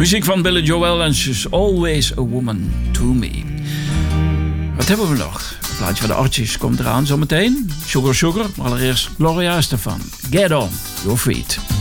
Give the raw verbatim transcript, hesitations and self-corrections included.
Muziek van Billy Joel en She's Always a Woman to Me. Wat hebben we nog? Het plaatje van de Archies komt eraan zometeen. Sugar Sugar, maar allereerst Gloria Estefan. Get on your feet.